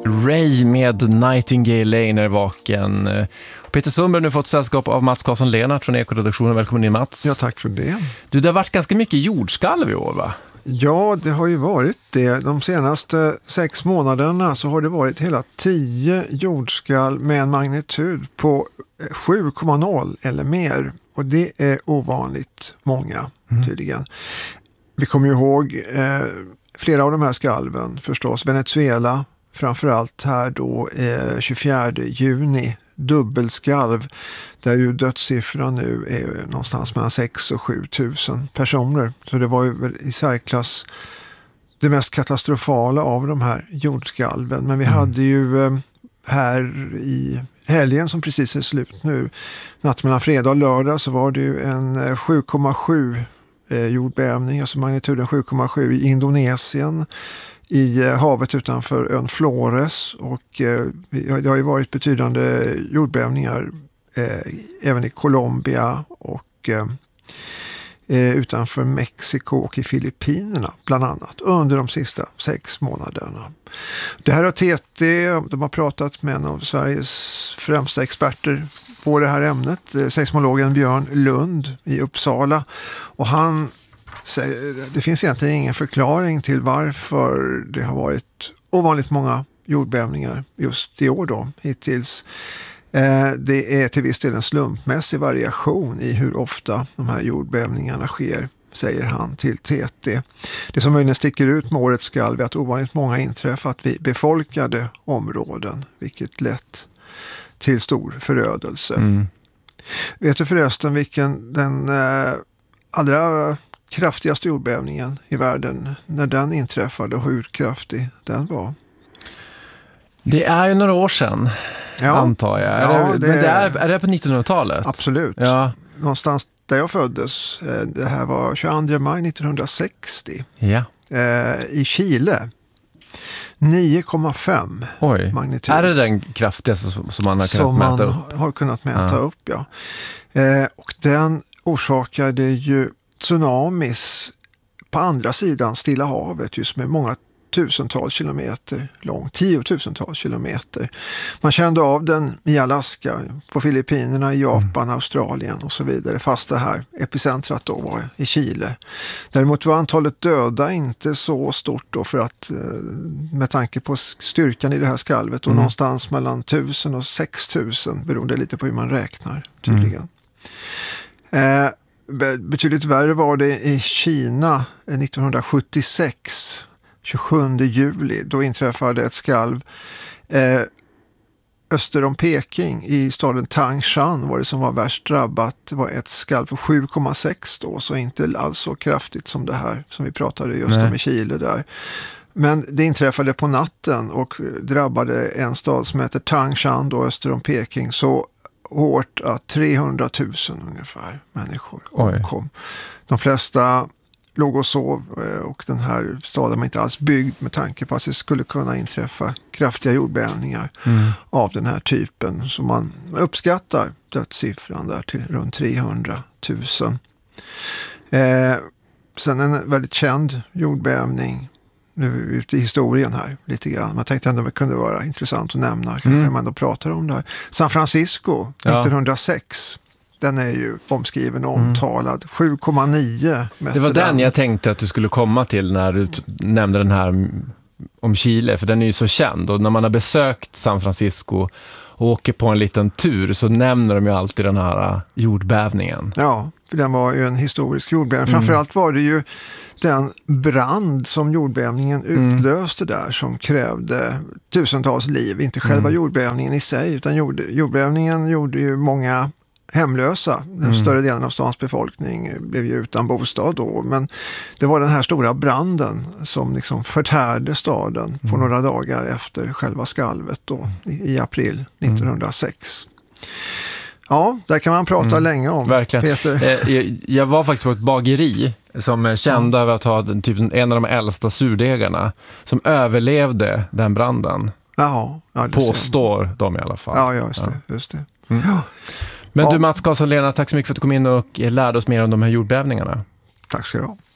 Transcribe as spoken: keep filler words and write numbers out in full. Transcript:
Ray med Nightingale Lane är vaken. Peter Sundberg har nu fått sällskap av Mats Karlsson-Lennart från Ekoredaktionen. Välkommen in, Mats. Ja, tack för det. Du, det har varit ganska mycket jordskalv i år, va? Ja, det har ju varit det. De senaste sex månaderna så har det varit hela tio jordskalv med en magnitud på sju komma noll eller mer. Och det är ovanligt många, mm. tydligen. Vi kommer ju ihåg eh, flera av de här skalven förstås. Venezuela, framförallt här då eh, tjugofjärde juni, dubbelskalv, där ju dödssiffran nu är någonstans mellan sex och sju tusen personer. Så det var ju väl i särklass det mest katastrofala av de här jordskalven. Men vi mm. hade ju eh, här i helgen som precis är slut nu, natt mellan fredag och lördag, så var det ju en sju komma sju eh, jordbävning, alltså magnituden sju komma sju i Indonesien, i eh, havet utanför ön Flores, och eh, det har ju varit betydande jordbävningar eh, även i Colombia och eh, utanför Mexiko och i Filippinerna bland annat under de sista sex månaderna. Det här har T T, de har pratat med en av Sveriges främsta experter på det här ämnet, seismologen Björn Lund i Uppsala, och han säger det finns egentligen ingen förklaring till varför det har varit ovanligt många jordbävningar just i år då hittills. Det är till viss del en slumpmässig variation i hur ofta de här jordbävningarna sker, säger han till T T. Det som möjligen sticker ut med årets skalv är att ovanligt många inträffat vid befolkade områden, vilket lett till stor förödelse. Mm. Vet du förresten vilken den eh, allra kraftigaste jordbävningen i världen, när den inträffade och hur kraftig den var? Det är ju några år sedan. Ja, antar jag. Är, ja, det, det, men det är, är det på nittonhundratalet? Absolut. Ja. Någonstans där jag föddes. Det här var tjugoandra maj nittonhundrasextio. Ja. Eh, I Chile. nio komma fem Oj. magnitud. Är det den kraftigaste som man har kunnat som mäta upp? Som man har kunnat mäta ja. upp, ja. Eh, och den orsakade ju tsunamis på andra sidan Stilla havet, just med många tusentals kilometer lång, tiotusentals kilometer. Man kände av den i Alaska, på Filippinerna, i Japan, mm. Australien och så vidare, fast det här epicentrat då var i Chile. Däremot var antalet döda inte så stort då, för att med tanke på styrkan i det här skalvet, och mm. någonstans mellan tusen och sex tusen, beroende lite på hur man räknar tydligen. Mm. Eh, betydligt värre var det i Kina nittonhundrasjuttiosex, tjugosjunde juli, då inträffade ett skalv eh, öster om Peking, i staden Tangshan var det som var värst drabbat. Det var ett skalv på sju komma sex då, så inte alls så kraftigt som det här som vi pratade just Nej. om i Chile där. Men det inträffade på natten och drabbade en stad som heter Tangshan då, öster om Peking, så hårt att trehundratusen ungefär människor omkom. Oj. De flesta låg och sov, och den här staden var inte alls byggd med tanke på att det skulle kunna inträffa kraftiga jordbävningar mm. av den här typen. Så man uppskattar dödssiffran där till runt trehundratusen. Eh, sen en väldigt känd jordbävning, nu är vi ute i historien här lite grann. Man tänkte ändå att det kunde vara intressant att nämna, kanske mm. man ändå pratar om det här. San Francisco ja. nittonhundrasex. Den är ju omskriven och omtalad. Mm. sju komma nio meter. Det var den, den jag tänkte att du skulle komma till när du t- nämnde den här om Chile, för den är ju så känd. Och när man har besökt San Francisco och åker på en liten tur, så nämner de ju alltid den här jordbävningen. Ja, för den var ju en historisk jordbävning. Mm. Framförallt var det ju den brand som jordbävningen utlöste mm. där, som krävde tusentals liv. Inte själva mm. jordbävningen i sig, utan jord, jordbävningen gjorde ju många hemlösa. Den mm. större delen av stans befolkning blev ju utan bostad då. Men det var den här stora branden som liksom förtärde staden mm. på några dagar efter själva skalvet då, i, i april nittonhundrasex. Mm. Ja, där kan man prata mm. länge om. Verkligen. Peter. Eh, jag, jag var faktiskt på ett bageri som är kända mm. över att ha den, typ, en av de äldsta surdegarna som överlevde den branden. Jaha, ja, det påstår ser. de i alla fall. Ja, ja just det. Ja. Just det. Mm. Ja. Men ja. du, Mats Karlsson-Lennart, tack så mycket för att du kom in och lärde oss mer om de här jordbävningarna. Tack ska du ha.